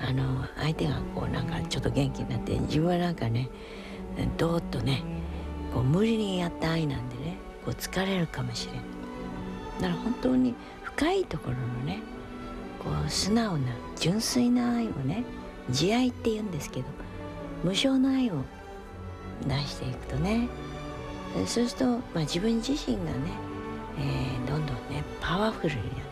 相手がこうなんかちょっと元気になって、自分はなんかねどーっとねこう無理にやった愛なんでねこう疲れるかもしれない。だから本当に深いところのねこう素直な純粋な愛をね、慈愛って言うんですけど、無償の愛を出していくとね、そうすると、自分自身がね、どんどんねパワフルになって